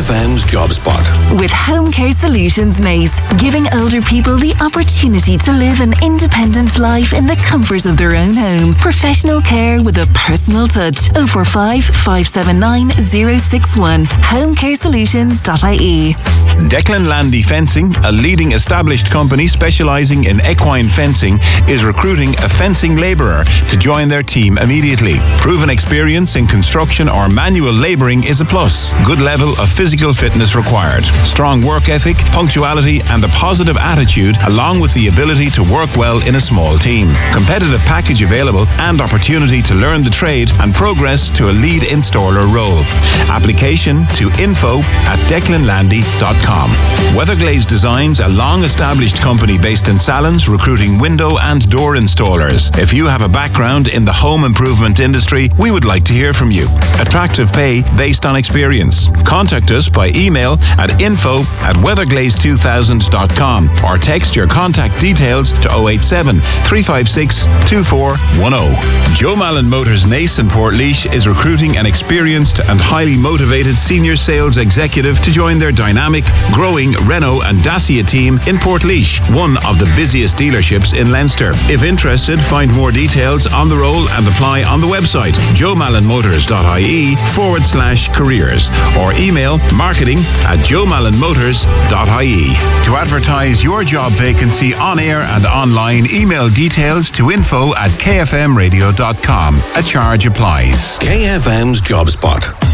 KFM's Job Spot. With Home Care Solutions Naas, giving older people the opportunity to live an independent life in the comfort of their own home. Professional care with a personal touch. 045 579 061. homecaresolutions.ie. Declan Landy Fencing, a leading established company specialising in equine fencing, is recruiting a fencing labourer to join their team immediately. Proven experience in construction or manual labouring is a plus. Good level of physical fitness required. Strong work ethic, punctuality and a positive attitude, along with the ability to work well in a small team. Competitive package available and opportunity to learn the trade and progress to a lead installer role. Application to info@declanlandy.com. Weatherglaze Designs, a long-established company based in Sallins, recruiting window and door installers. If you have a background in the home improvement industry, we would like to hear from you. Attractive pay based on experience. Contact us by email at info@weatherglaze2000.com or text your contact details to 087 356 2410. Joe Malin Motors Naas in Portlaoise is recruiting an experienced and highly motivated senior sales executive to join their dynamic, growing Renault and Dacia team in Portlaoise, one of the busiest dealerships in Leinster. If interested, find more details on the role and apply on the website joemallinmotors.ie/careers or email marketing@joemallinmotors.ie. To advertise your job vacancy on air and online, email details to info@kfmradio.com. A charge applies. KFM's Job Spot.